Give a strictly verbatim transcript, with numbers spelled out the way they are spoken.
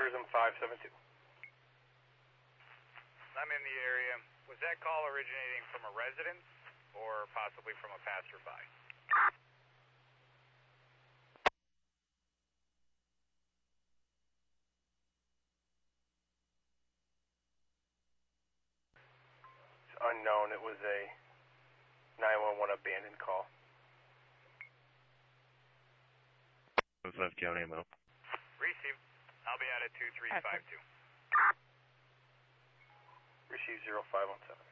Tourism five seven two. I'm in the area. Was that call originating from a residence or possibly from a passerby? It's unknown. It was a nine one one abandoned call. What's left county ammo? Receive. I'll be out at two three five two. Receive zero five one seven.